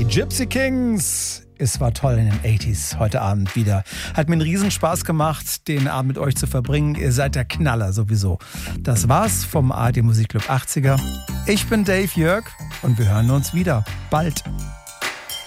Gypsy Kings. Es war toll in den 80s heute Abend wieder. Hat mir einen Riesenspaß gemacht, den Abend mit euch zu verbringen. Ihr seid der Knaller sowieso. Das war's vom ARD Musikclub 80er. Ich bin Dave Jörg und wir hören uns wieder. Bald.